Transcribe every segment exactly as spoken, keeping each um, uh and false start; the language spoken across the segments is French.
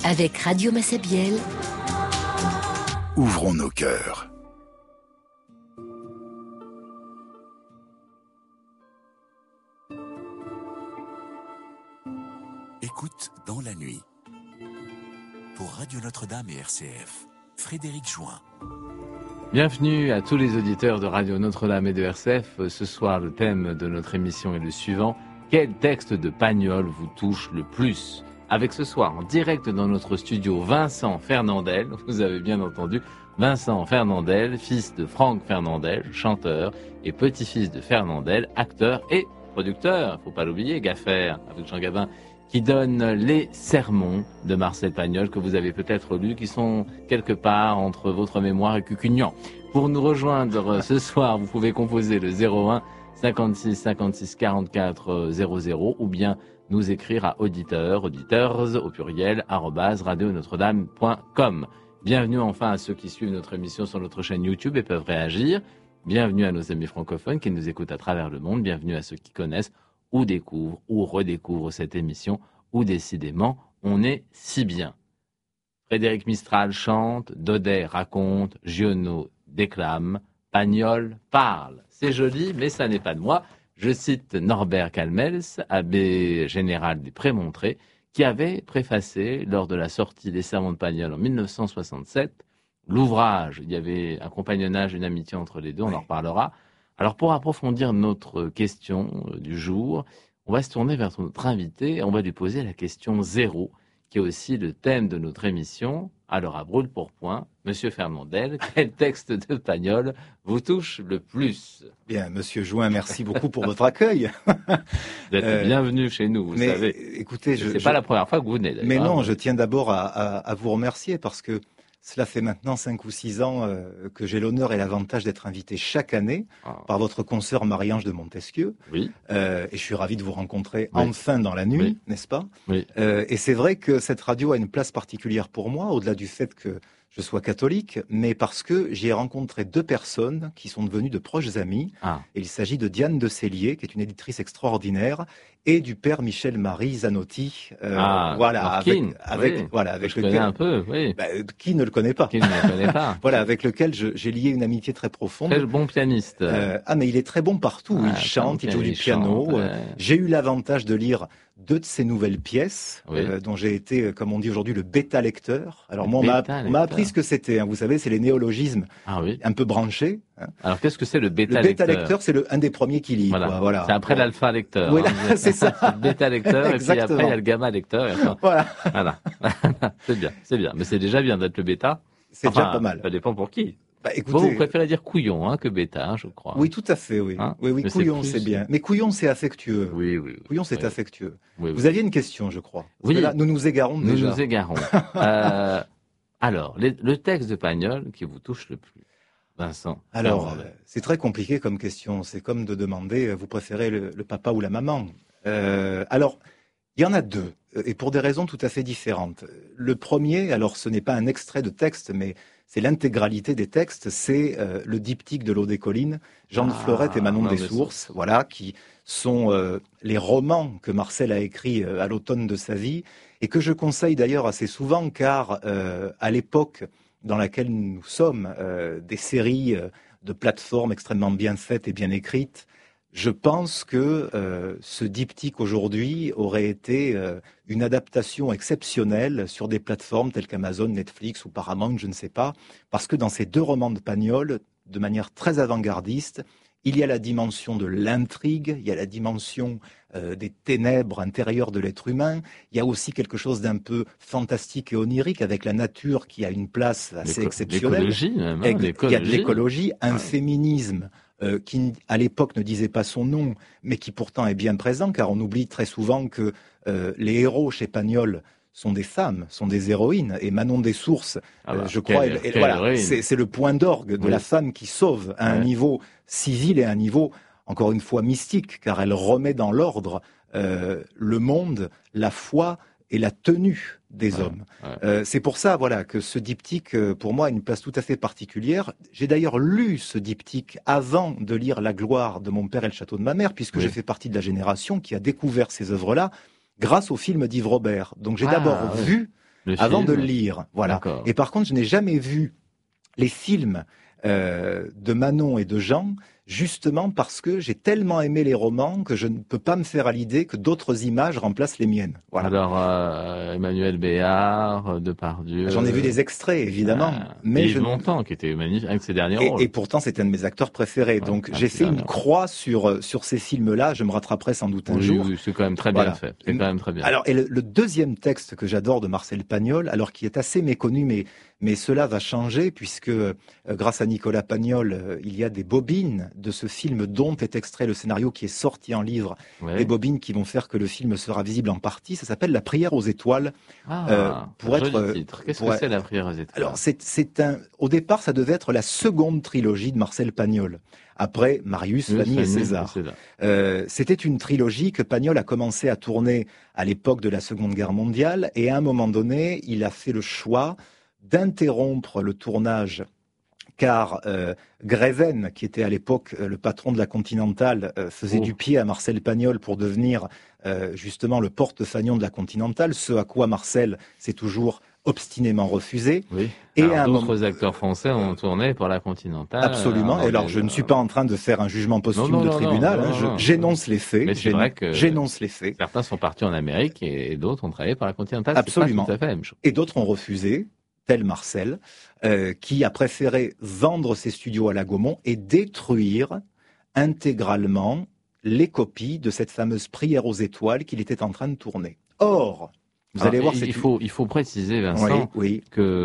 Avec Radio Massabielle, ouvrons nos cœurs. Écoute dans la nuit. Pour Radio Notre-Dame et R C F, Frédéric Join. Bienvenue à tous les auditeurs de Radio Notre-Dame et de R C F. Ce soir, le thème de notre émission est le suivant. Quel texte de Pagnol vous touche le plus ? Avec ce soir, en direct dans notre studio, Vincent Fernandel. Vous avez bien entendu, Vincent Fernandel, fils de Franck Fernandel, chanteur, et petit-fils de Fernandel, acteur et producteur. Faut pas l'oublier, Gaffer, avec Jean Gabin, qui donne les sermons de Marcel Pagnol, que vous avez peut-être lus, qui sont quelque part entre votre mémoire et Cucugnan. Pour nous rejoindre ce soir, vous pouvez composer le zéro un cinquante-six cinquante-six quarante-quatre zéro zéro ou bien nous écrire à auditeurs, auditeurs au pluriel, arobase radio notre dame point com. Bienvenue enfin à ceux qui suivent notre émission sur notre chaîne YouTube et peuvent réagir. Bienvenue à nos amis francophones qui nous écoutent à travers le monde. Bienvenue à ceux qui connaissent ou découvrent ou redécouvrent cette émission, où décidément on est si bien. Frédéric Mistral chante, Daudet raconte, Giono déclame, Pagnol parle. C'est joli, mais ça n'est pas de moi. Je cite Norbert Calmels, abbé général des Prémontrés, qui avait préfacé, lors de la sortie des Sermons de Pagnol en mille neuf cent soixante-sept, l'ouvrage. Il y avait un compagnonnage, une amitié entre les deux, on en reparlera. Alors pour approfondir notre question du jour, on va se tourner vers notre invité et on va lui poser la question zéro, qui est aussi le thème de notre émission. Alors à brûle pour point, Monsieur Fernandel, quel texte de Pagnol vous touche le plus ? Bien, Monsieur Join, merci beaucoup pour votre accueil. Vous êtes euh, bienvenu chez nous, vous mais, savez. Écoutez, je, c'est je, pas la première fois que vous venez. D'ailleurs. Mais non, je tiens d'abord à, à, à vous remercier parce que cela fait maintenant cinq ou six ans euh, que j'ai l'honneur et l'avantage d'être invité chaque année ah. par votre consoeur Marie-Ange de Montesquieu. Oui. Euh, et je suis ravi de vous rencontrer oui. enfin dans la nuit, oui. n'est-ce pas ? Oui. Euh, et c'est vrai que cette radio a une place particulière pour moi, au-delà du fait que je sois catholique, mais parce que j'y ai rencontré deux personnes qui sont devenues de proches amis. Ah. Et il s'agit de Diane de Cellier, qui est une éditrice extraordinaire, et du père Michel-Marie Zanotti. Euh, ah, voilà, avec, avec, oui. voilà, avec je lequel. connais un peu, oui. Bah, qui ne le connaît pas Qui ne le connaît pas Voilà, avec lequel je, j'ai lié une amitié très profonde. Très bon pianiste. Euh, ah, mais il est très bon partout. Ah, il chante, il joue du piano. Chante, ouais. J'ai eu l'avantage de lire deux de ses nouvelles pièces, oui. euh, dont j'ai été, comme on dit aujourd'hui, le bêta-lecteur. Alors le moi, on m'a, on m'a appris ce que c'était. Hein. Vous savez, c'est les néologismes ah, oui. un peu branchés. Hein. Alors, qu'est-ce que c'est le bêta-lecteur ? Le bêta-lecteur, c'est le, un des premiers qui lit. Voilà. Quoi, voilà. C'est après bon. l'alpha-lecteur. Oui, hein. c'est ça. C'est le bêta-lecteur, et puis après, il y a le gamma-lecteur. Enfin, voilà. voilà. c'est bien, c'est bien. Mais c'est déjà bien d'être le bêta. C'est enfin, déjà pas mal. Ça dépend pour qui. Bah, écoutez, vous, vous préférez dire couillon hein, que bêta, hein, je crois. Oui, tout à fait, oui. Hein oui, oui, mais couillon, c'est, plus... c'est bien. Mais couillon, c'est affectueux. Oui, oui. oui couillon, c'est oui. affectueux. Oui, oui. Vous aviez une question, je crois. Parce oui. que là, nous nous égarons nous déjà. Nous nous égarons. euh, alors, les, le texte de Pagnol qui vous touche le plus, Vincent. Alors, euh, c'est très compliqué comme question. C'est comme de demander, vous préférez le, le papa ou la maman ? euh, Alors, il y en a deux, et pour des raisons tout à fait différentes. Le premier, alors ce n'est pas un extrait de texte, mais c'est l'intégralité des textes, c'est euh, le diptyque de l'Eau des collines, Jean ah, de Fleurette et Manon des Sources, voilà, qui sont euh, les romans que Marcel a écrits euh, à l'automne de sa vie, et que je conseille d'ailleurs assez souvent, car euh, à l'époque dans laquelle nous sommes, euh, des séries euh, de plateformes extrêmement bien faites et bien écrites, je pense que euh, ce diptyque aujourd'hui aurait été euh, une adaptation exceptionnelle sur des plateformes telles qu'Amazon, Netflix ou Paramount, je ne sais pas, parce que dans ces deux romans de Pagnol, de manière très avant-gardiste, il y a la dimension de l'intrigue, il y a la dimension euh, des ténèbres intérieures de l'être humain, il y a aussi quelque chose d'un peu fantastique et onirique avec la nature qui a une place assez L'éco- exceptionnelle. L'écologie même, hein, Il l'écologie. y a de l'écologie, un ouais. féminisme Euh, qui à l'époque ne disait pas son nom, mais qui pourtant est bien présent, car on oublie très souvent que euh, les héros chez Pagnol sont des femmes, sont des héroïnes, et Manon des Sources, ah bah, euh, je crois, quelle, elle, elle, quelle voilà, c'est, c'est le point d'orgue de oui. la femme qui sauve à ouais. un niveau civil et à un niveau, encore une fois, mystique, car elle remet dans l'ordre euh, le monde, la foi et la tenue des ouais, hommes. Ouais. Euh, c'est pour ça, voilà, que ce diptyque, euh, pour moi, a une place tout à fait particulière. J'ai d'ailleurs lu ce diptyque avant de lire La gloire de mon père et le château de ma mère, puisque oui. j'ai fait partie de la génération qui a découvert ces œuvres-là grâce au film d'Yves Robert. Donc j'ai ah, d'abord ouais. vu Le avant film. de le lire. Voilà. D'accord. Et par contre, je n'ai jamais vu les films euh, de Manon et de Jean, justement parce que j'ai tellement aimé les romans que je ne peux pas me faire à l'idée que d'autres images remplacent les miennes. Voilà. Alors, euh, Emmanuel Béard, Depardieu... J'en ai vu des extraits, évidemment. Ah, mais et je... Yves Montand, qui était magnifique avec ses derniers et, rôles. et pourtant, c'est un de mes acteurs préférés. Ouais, Donc, ah, j'ai c'est fait une dernier. croix sur, sur ces films-là. Je me rattraperai sans doute un oui, jour. Oui, c'est quand même très bien Voilà. fait. C'est quand même très bien. Alors, et le, le deuxième texte que j'adore de Marcel Pagnol, alors qui est assez méconnu, mais, mais cela va changer, puisque euh, grâce à Nicolas Pagnol, euh, il y a des bobines de ce film dont est extrait le scénario qui est sorti en livre, Ouais. des bobines qui vont faire que le film sera visible en partie. Ça s'appelle La prière aux étoiles. Ah, euh, pour joli être, euh, titre. Qu'est-ce pour que être- c'est la prière aux étoiles? Alors, c'est, c'est un, au départ, ça devait être la seconde trilogie de Marcel Pagnol. Après Marius, Oui, Fanny et Fanny César. César. Euh, c'était une trilogie que Pagnol a commencé à tourner à l'époque de la Seconde Guerre mondiale, et à un moment donné, il a fait le choix d'interrompre le tournage car euh, Greven, qui était à l'époque euh, le patron de la Continentale, euh, faisait Oh. du pied à Marcel Pagnol pour devenir euh, justement le porte-fanion de la Continentale, ce à quoi Marcel s'est toujours obstinément refusé. Oui. Et Alors, à un d'autres moment... acteurs français ont tourné pour la Continentale. Absolument. euh, Et alors, je ne suis pas en train de faire un jugement posthume Non, non, de non, tribunal. non, hein. non, Je- non. J'énonce les faits. Mais c'est J'énon- vrai que- J'énonce les faits. Certains sont partis en Amérique et d'autres ont travaillé pour la Continentale. Absolument. C'est pas tout à fait la même chose. Et d'autres ont refusé, tel Marcel, euh, qui a préféré vendre ses studios à la Gaumont et détruire intégralement les copies de cette fameuse prière aux étoiles qu'il était en train de tourner. Or, vous Alors, allez voir, il, c'est il faut, il faut préciser, oui, Vincent, oui.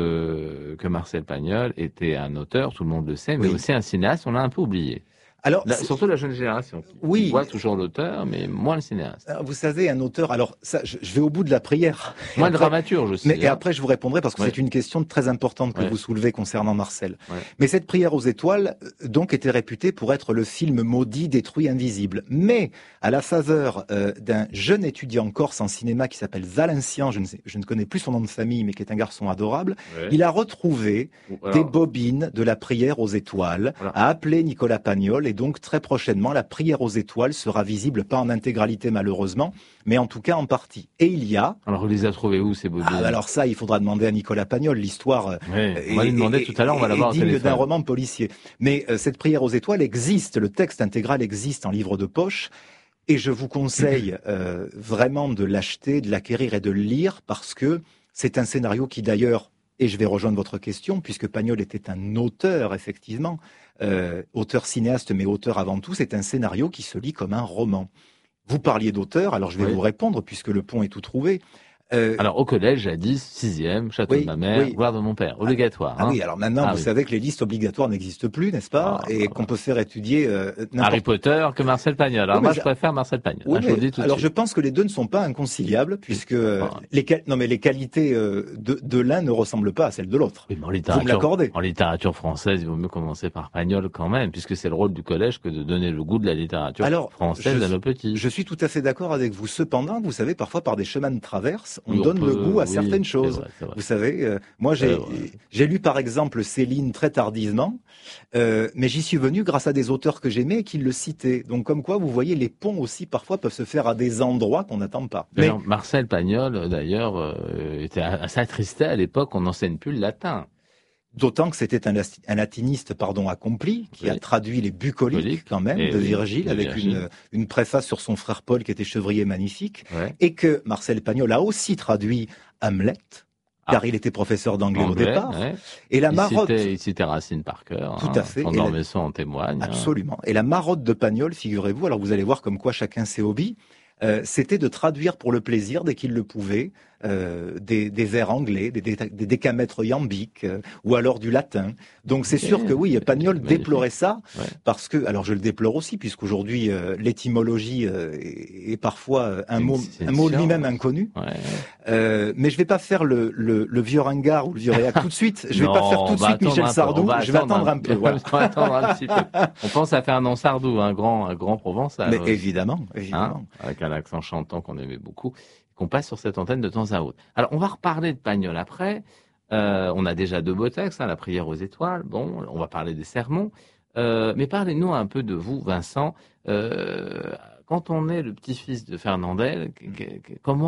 que, que Marcel Pagnol était un auteur, tout le monde le sait, mais Oui. aussi un cinéaste, on l'a un peu oublié. Alors, La- c'est- surtout la jeune génération, qui, Oui. qui voit toujours l'auteur, mais moins le cinéaste. alors, vous savez, un auteur. Alors, ça, je, je vais au bout de la prière. Et Moins le après- dramaturge aussi. Mais et hein. après, je vous répondrai parce que Ouais. c'est une question très importante que Ouais. vous soulevez concernant Marcel. Ouais. Mais cette prière aux étoiles, euh, donc, était réputée pour être le film maudit, détruit, invisible. Mais à la faveur euh, d'un jeune étudiant corse en cinéma qui s'appelle Valencian, je ne, sais, je ne connais plus son nom de famille, mais qui est un garçon adorable, Ouais. il a retrouvé Alors, des bobines de la prière aux étoiles, Voilà. a appelé Nicolas Pagnol, et donc très prochainement, la prière aux étoiles sera visible, pas en intégralité malheureusement, mais en tout cas en partie. Et il y a, alors, il les a trouvés où, ces bobines? ah, alors ça, il faudra demander à Nicolas Pagnol, l'histoire euh, Ouais, on est- va lui demander est- tout à l'heure, on va est l'avoir au digne téléphone. d'un roman policier. Mais euh, cette prière aux étoiles existe, le texte intégral existe en livre de poche, et je vous conseille euh, vraiment de l'acheter, de l'acquérir et de le lire, parce que c'est un scénario qui d'ailleurs, et je vais rejoindre votre question, puisque Pagnol était un auteur, effectivement, euh, auteur cinéaste, mais auteur avant tout, c'est un scénario qui se lit comme un roman. Vous parliez d'auteur, alors je vais Oui. vous répondre, puisque le pont est tout trouvé. Euh, Alors, au collège, jadis, sixième, château Oui, de ma mère, oui. gloire de mon père, obligatoire. Ah hein. oui, alors maintenant, Ah vous oui. savez que les listes obligatoires n'existent plus, n'est-ce pas? Ah, Et bah, qu'on peut faire étudier euh, Harry n'importe Potter que Marcel Pagnol. Alors, Oui, moi, mais je préfère Marcel Pagnol. Oui, Ah, je vous mais le dis tout de alors je suite. pense que les deux ne sont pas inconciliables, puisque euh, Ah. les qual- non mais les qualités euh, de, de l'un ne ressemblent pas à celles de l'autre. Oui, mais en Vous me littérature, l'accordez? en littérature française, il vaut mieux commencer par Pagnol quand même, puisque c'est le rôle du collège que de donner le goût de la littérature Alors, française je- à nos petits. Je suis tout à fait d'accord avec vous. Cependant, vous savez, parfois par des chemins de traverse, on Oui, donne peut- le goût à oui, certaines c'est choses. vrai, c'est vrai. Vous savez, euh, moi j'ai C'est vrai. j'ai lu par exemple Céline très tardivement, euh, mais j'y suis venu grâce à des auteurs que j'aimais et qui le citaient. Donc comme quoi, vous voyez, les ponts aussi parfois peuvent se faire à des endroits qu'on n'attend pas. Mais D'ailleurs, Marcel Pagnol, d'ailleurs, euh, était assez attristé à l'époque qu'on n'enseigne plus le latin. d'autant que c'était un, lasti- un latiniste pardon accompli qui Oui. a traduit les bucoliques Bucoliques, quand même et de oui, Virgile de avec Virgile. une une préface sur son frère Paul qui était chevrier magnifique, Ouais. et que Marcel Pagnol a aussi traduit Hamlet. Ah. Car il était professeur d'anglais au Anglais, départ. ouais. Et la il, marotte, citait, il citait Racine par cœur. Tout hein. à fait. Jean Et la- d'Ormesson en témoigne. hein. absolument. Et la marotte de Pagnol, figurez-vous, alors vous allez voir comme quoi chacun ses hobbies, euh, c'était de traduire pour le plaisir, dès qu'il le pouvait, euh, des, des vers anglais, des, des, des décamètres iambiques, euh, ou alors du latin. Donc c'est Ok. sûr que oui, Pagnol Magnifique. déplorait ça, Ouais. parce que, alors je le déplore aussi, puisqu'aujourd'hui euh, l'étymologie euh, est, est parfois euh, un C'est une- mot, c'est un une mot science. lui-même inconnu. Ouais. Euh, mais je vais pas faire le, le, le vieux ringard ou le vieux réac tout de suite. Je vais Non, pas faire on tout de va suite attendre Michel un peu, Sardou. on va Je vais attendre un peu. Voilà. On va attendre un petit peu. On pense à Fernand Sardou, un grand, un grand provençal. Mais ouais. évidemment, Hein, évidemment. avec un accent chantant qu'on aimait beaucoup, qu'on passe sur cette antenne de temps à autre. Alors, on va reparler de Pagnol après. Euh, on a déjà deux beaux textes, hein, la prière aux étoiles. Bon, on va parler des sermons. Euh, mais parlez-nous un peu de vous, Vincent. Euh, quand on est le petit-fils de Fernandel, que- que- que- comment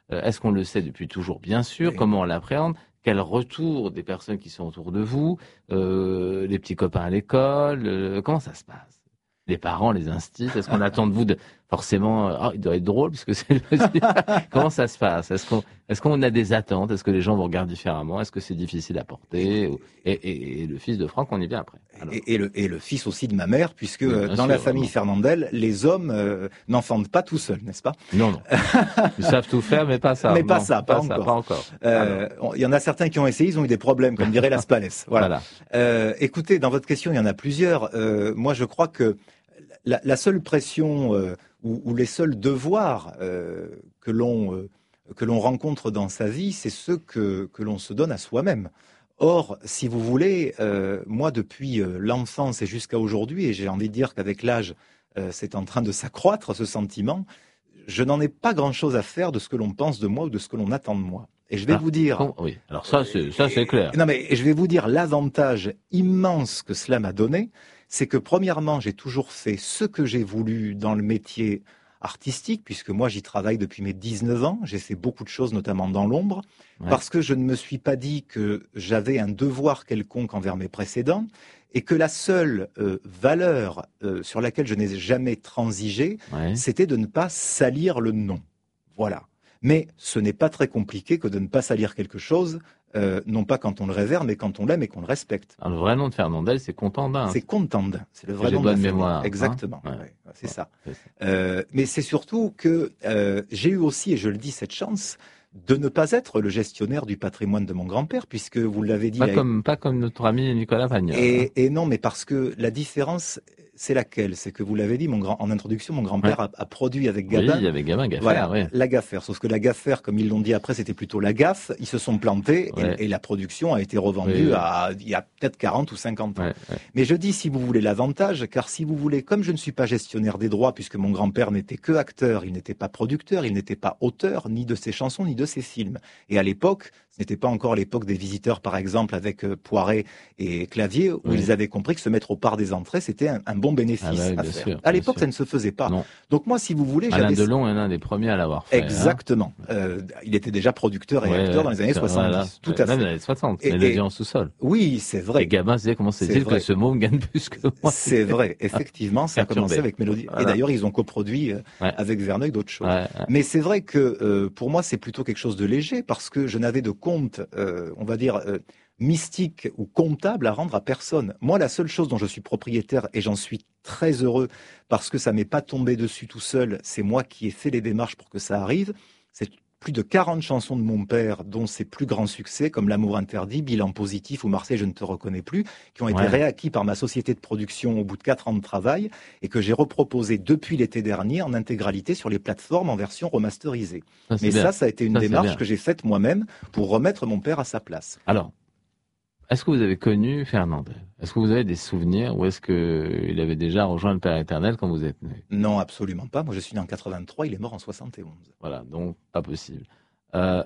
Euh, est-ce qu'on le sait depuis toujours? Bien sûr. Oui. Comment on l'appréhende? Quel retour des personnes qui sont autour de vous? euh, Les petits copains à l'école? euh, Comment ça se passe? Les parents, les instits? Est-ce qu'on attend de vous de... Forcément, oh, il doit être drôle, puisque c'est le... Comment ça se passe? Est-ce qu'on, est-ce qu'on a des attentes? Est-ce que les gens vous regardent différemment? Est-ce que c'est difficile à porter? et, et, et le fils de Franck, on y vient après. Alors. Et, et, le, et le fils aussi de ma mère, puisque Oui, dans sûr, la famille vraiment. Fernandel, les hommes euh, n'enfantent pas tout seuls, n'est-ce pas? Non, non. Ils savent tout faire, mais pas ça. Mais pas non, ça, pas, pas encore. Ça, pas encore. Euh, il y en a certains qui ont essayé, ils ont eu des problèmes, comme dirait Las Palais. Voilà. Voilà. Euh, écoutez, dans votre question, il y en a plusieurs. Euh, moi, je crois que la, la seule pression euh, ou, ou les seuls devoirs euh, que l'on euh, que l'on rencontre dans sa vie, c'est ceux que que l'on se donne à soi-même. Or, si vous voulez, euh, moi, depuis euh, l'enfance et jusqu'à aujourd'hui, et j'ai envie de dire qu'avec l'âge, euh, c'est en train de s'accroître ce sentiment, je n'en ai pas grand-chose à faire de ce que l'on pense de moi ou de ce que l'on attend de moi. Et je vais Ah, vous dire... bon, oui, alors ça, c'est, ça, c'est clair. Non, mais je vais vous dire l'avantage immense que cela m'a donné, c'est que premièrement, j'ai toujours fait ce que j'ai voulu dans le métier artistique, puisque moi j'y travaille depuis mes dix-neuf ans, j'ai fait beaucoup de choses, notamment dans l'ombre, Ouais. parce que je ne me suis pas dit que j'avais un devoir quelconque envers mes précédents, et que la seule euh, valeur euh, sur laquelle je n'ai jamais transigé, Ouais. c'était de ne pas salir le nom. Voilà. Mais ce n'est pas très compliqué que de ne pas salir quelque chose, euh, non pas quand on le révère, mais quand on l'aime et qu'on le respecte. Alors, le vrai nom de Fernandel, c'est Contandin. C'est Contandin, c'est le vrai J'ai nom de la bonne famille. mémoire, hein. Exactement, Ouais. ouais, c'est Ouais, ça. c'est ça. Euh, mais c'est surtout que euh, j'ai eu aussi, et je le dis, cette chance de ne pas être le gestionnaire du patrimoine de mon grand-père, puisque vous l'avez dit... Pas il a- comme, pas comme notre ami Nicolas Pagnol. hein. Et, et non, mais parce que la différence, c'est laquelle? C'est que vous l'avez dit, mon grand, en introduction, mon grand-père Ouais. a, a produit avec Oui, Gabin. il y avait Gabin Gaffer, Voilà, ouais. la Gaffer. Sauf que la Gaffer, comme ils l'ont dit après, c'était plutôt la gaffe. Ils se sont plantés et- Ouais. et, la production a été revendue Oui, oui. à il y a peut-être quarante ou cinquante ans. Ouais, ouais. Mais je dis, si vous voulez l'avantage, car si vous voulez, comme je ne suis pas gestionnaire des droits, puisque mon grand-père n'était que acteur, il n'était pas producteur, il n'était pas auteur, ni de ses chansons, ni de ses films. Et à l'époque, ce n'était pas encore l'époque des visiteurs, par exemple, avec euh, Poiret et Clavier, où Oui. ils avaient compris que se mettre au part des entrées, c'était un, un bon bénéfice Ah bah oui, à bien faire. sûr, à bien l'époque, sûr. ça ne se faisait pas. Non. Donc moi, si vous voulez, Alain j'avais... Delon est l'un des premiers à l'avoir fait. Exactement. Euh, il était déjà producteur et Ouais, acteur dans les années ça, soixante-dix. voilà. Tout Ouais, à Même fait. dans les années soixante, Et- Mélodie et- en sous-sol. Oui, c'est vrai. Et Gabin se disait, comment se C'est fait-il que vrai. ce môme gagne plus que moi? C'est vrai. Effectivement, ça a Perturbé. commencé avec Mélodie. Voilà. Et d'ailleurs, ils ont coproduit euh, Ouais. avec Verneuil d'autres choses. Ouais, ouais. Mais c'est vrai que euh, pour moi, c'est plutôt quelque chose de léger parce que je n'avais de compte, euh, on va dire, euh, mystique ou comptable à rendre à personne. Moi, la seule chose dont je suis propriétaire, et j'en suis très heureux parce que ça m'est pas tombé dessus tout seul, c'est moi qui ai fait les démarches pour que ça arrive, c'est plus de quarante chansons de mon père, dont ses plus grands succès, comme L'amour interdit, Bilan positif ou Marseille, je ne te reconnais plus, qui ont été Ouais. réacquis par ma société de production au bout de quatre ans de travail et que j'ai reproposé depuis l'été dernier en intégralité sur les plateformes en version remasterisée. Ça, c'est Mais bien. ça, ça a été une Ça, c'est démarche bien. que j'ai faite moi-même pour remettre mon père à sa place. Alors, est-ce que vous avez connu Fernandel? Est-ce que vous avez des souvenirs ou est-ce que il avait déjà rejoint le Père éternel quand vous êtes né? Non, absolument pas. Moi, je suis né en quatre-vingt-trois, il est mort en soixante et onze. Voilà, donc pas possible. Euh,